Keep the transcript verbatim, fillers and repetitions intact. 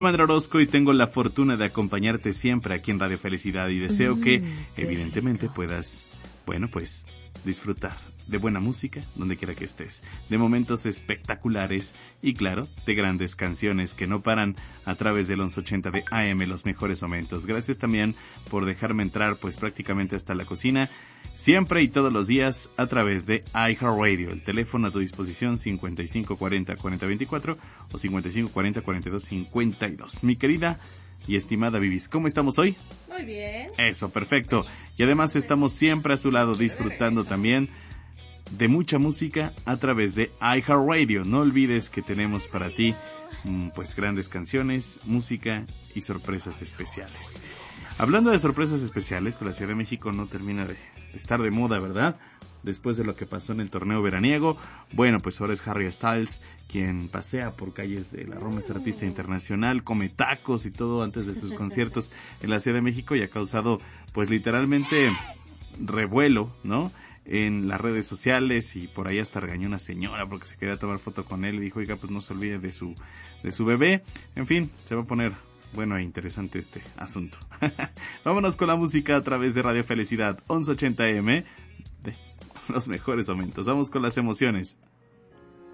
Alejandra Orozco y tengo la fortuna de acompañarte siempre aquí en Radio Felicidad y deseo que evidentemente puedas, bueno pues, disfrutar de buena música donde quiera que estés, de momentos espectaculares y claro, de grandes canciones que no paran a través del once ochenta de A M, los mejores momentos. Gracias también por dejarme entrar pues prácticamente hasta la cocina, siempre y todos los días a través de iHeartRadio. El teléfono a tu disposición cincuenta y cinco cuarenta cuarenta veinticuatro o cincuenta y cinco cuarenta cuarenta y dos cincuenta y dos. Mi querida y estimada Vivis, ¿cómo estamos hoy? Muy bien. Eso, perfecto. Y además estamos siempre a su lado disfrutando también de mucha música a través de iHeartRadio. No olvides que tenemos para ti pues grandes canciones, música y sorpresas especiales. Hablando de sorpresas especiales, pues la Ciudad de México no termina de estar de moda, ¿verdad? Después de lo que pasó en el torneo veraniego, bueno, pues ahora es Harry Styles quien pasea por calles de la Roma, este artista internacional, come tacos y todo antes de sus conciertos en la Ciudad de México y ha causado, pues literalmente revuelo, ¿no? En las redes sociales y por ahí hasta regañó una señora porque se quería tomar foto con él y dijo, oiga, pues no se olvide de su, de su bebé. En fin, se va a poner bueno e interesante este asunto. Vámonos con la música a través de Radio Felicidad, once ochenta A M, de los mejores momentos. Vamos con las emociones.